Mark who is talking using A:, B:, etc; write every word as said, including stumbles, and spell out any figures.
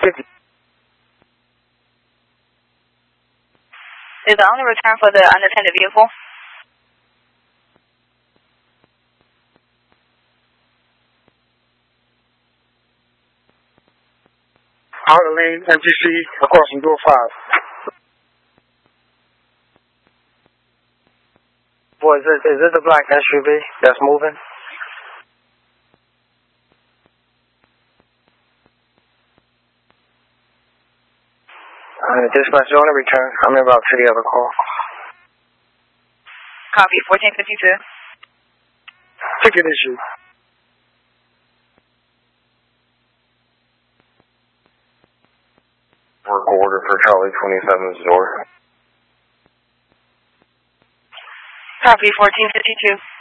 A: fifty.
B: Is the only return for the unattended vehicle?
A: Outer lane, M G C, across from door five. Boy, is this, is this a black S U V that's moving? Uh, dispatch, on a return. I'm in about to the other call.
B: Copy, fourteen fifty-two.
A: Ticket issue.
C: Work order for Charlie twenty-seven's door.
B: Copy, fourteen fifty-two.